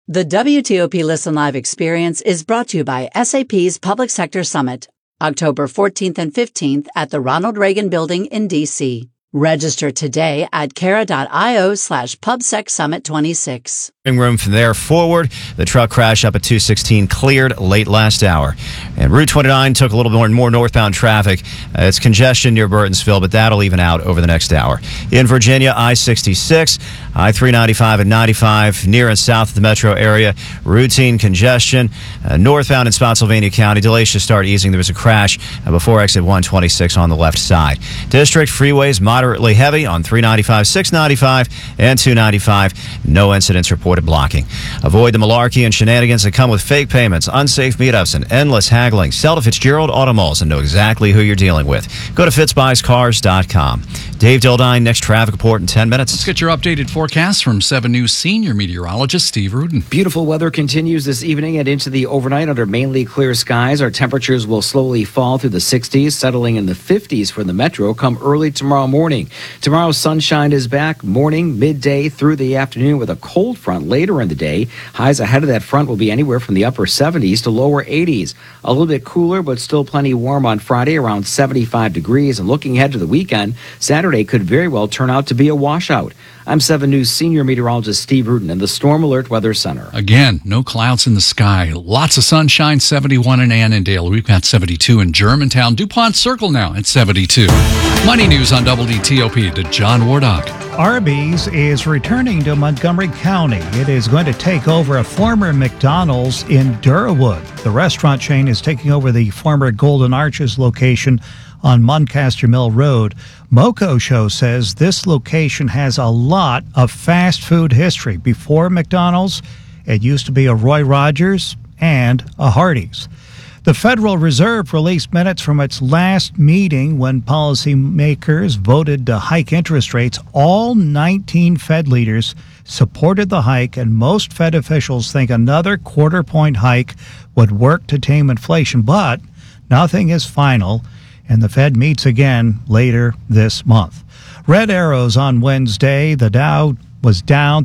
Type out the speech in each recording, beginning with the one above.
The WTOP Listen Live experience is brought to you by SAP's Public Sector Summit, October 14th and 15th at the Ronald Reagan Building in D.C. Register today at Kara.io/PubSecSummit26. Room from there forward. The truck crash up at 216 cleared late last hour. And Route 29 took a little more northbound traffic. It's congestion near Burtonsville, but that'll even out over the next hour. In Virginia, I-66, I-395 and 95 near and south of the metro area. Routine congestion. Northbound in Spotsylvania County. Delays should start easing. There was a crash before exit 126 on the left side. District freeways moderately heavy on 395, 695, and 295. No incidents reported blocking. Avoid the malarkey and shenanigans that come with fake payments, unsafe meetups, and endless haggling. Sell to Fitzgerald Automalls and know exactly who you're dealing with. Go to fitzbuyscars.com. Dave Dildine, next traffic report in 10 minutes. Let's get your updated forecast from 7 News senior meteorologist Steve Rudin. Beautiful weather continues this evening and into the overnight under mainly clear skies. Our temperatures will slowly fall through the 60s, settling in the 50s for the metro come early tomorrow morning. Tomorrow, sunshine is back morning, midday, through the afternoon with a cold front later in the day. Highs ahead of that front will be anywhere from the upper 70s to lower 80s. A little bit cooler, but still plenty warm on Friday, around 75 degrees. And looking ahead to the weekend, Saturday could very well turn out to be a washout. I'm 7 News senior meteorologist Steve Rudin in the Storm Alert Weather Center. Again, no clouds in the sky. Lots of sunshine, 71 in Annandale. We've got 72 in Germantown. DuPont Circle now at 72. Money news on WTOP to John Wardock. Arby's is returning to Montgomery County. It is going to take over a former McDonald's in Durwood. The restaurant chain is taking over the former Golden Arches location on Muncaster Mill Road. Moco Show says this location has a lot of fast food history. Before McDonald's, it used to be a Roy Rogers and a Hardee's. The Federal Reserve released minutes from its last meeting when policymakers voted to hike interest rates. All 19 Fed leaders supported the hike, and most Fed officials think another quarter-point hike would work to tame inflation. But nothing is final, and the Fed meets again later this month. Red arrows on Wednesday. The Dow was down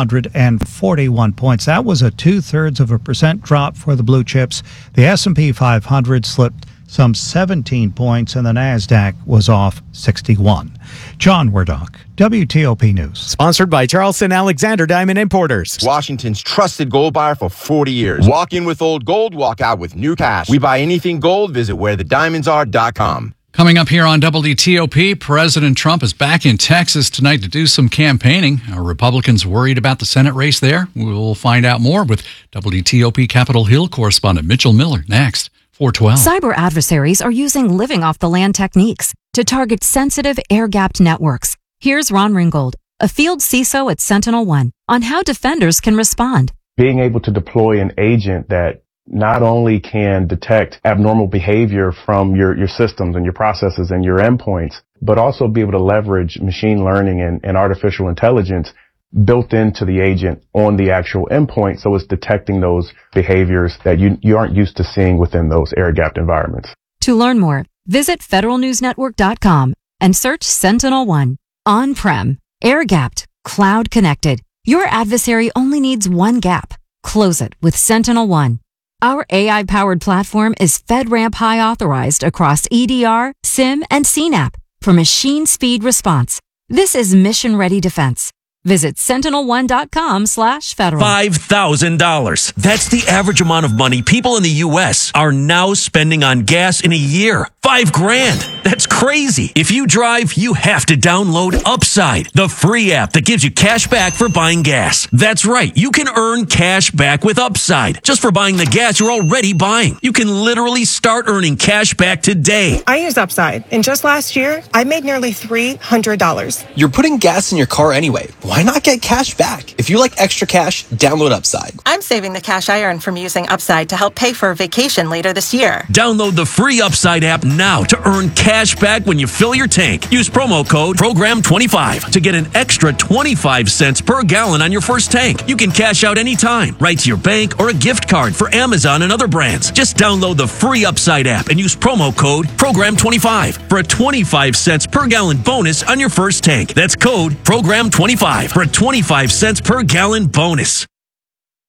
341 points. That was a 0.2% drop for the blue chips. The S&P 500 slipped some 17 points, and the NASDAQ was off 61. John Wardock, WTOP News. Sponsored by Charleston Alexander Diamond Importers. Washington's trusted gold buyer for 40 years. Walk in with old gold, walk out with new cash. We buy anything gold. Visit wherethediamondsare.com. Coming up here on WTOP, President Trump is back in Texas tonight to do some campaigning. Are Republicans worried about the Senate race there? We'll find out more with WTOP Capitol Hill correspondent Mitchell Miller next. 412. Cyber adversaries are using living off the land techniques to target sensitive air-gapped networks. Here's Ron Ringgold, a field CISO at SentinelOne, on how defenders can respond. Being able to deploy an agent that not only can detect abnormal behavior from your systems and your processes and your endpoints, but also be able to leverage machine learning and artificial intelligence built into the agent on the actual endpoint, so it's detecting those behaviors that you aren't used to seeing within those air-gapped environments. To learn more, visit federalnewsnetwork.com and search SentinelOne. On-prem, air-gapped, cloud-connected. Your adversary only needs one gap. Close it with SentinelOne. Our AI-powered platform is FedRAMP High authorized across EDR, SIM, and CNAP for machine speed response. This is mission-ready defense. Visit SentinelOne.com/federal. $5,000. That's the average amount of money people in the U.S. are now spending on gas in a year. $5,000. That's crazy. If you drive, you have to download Upside, the free app that gives you cash back for buying gas. That's right. You can earn cash back with Upside just for buying the gas you're already buying. You can literally start earning cash back today. I use Upside, and just last year, I made nearly $300. You're putting gas in your car anyway. Why not get cash back? If you like extra cash, download Upside. I'm saving the cash I earn from using Upside to help pay for a vacation later this year. Download the free Upside app now to earn cash back when you fill your tank. Use promo code PROGRAM25 to get an extra 25 cents per gallon on your first tank. You can cash out anytime, right to your bank or a gift card for Amazon and other brands. Just download the free Upside app and use promo code PROGRAM25 for a 25 cents per gallon bonus on your first tank. That's code PROGRAM25 for a 25 cents per gallon bonus.